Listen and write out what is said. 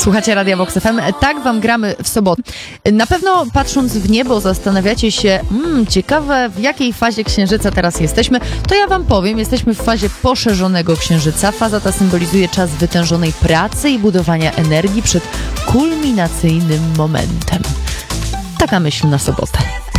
Słuchacie Radia Vox FM. Tak wam gramy w sobotę. Na pewno patrząc w niebo zastanawiacie się, ciekawe w jakiej fazie księżyca teraz jesteśmy. To ja wam powiem, jesteśmy w fazie poszerzonego księżyca. Faza ta symbolizuje czas wytężonej pracy i budowania energii przed kulminacyjnym momentem. Taka myśl na sobotę.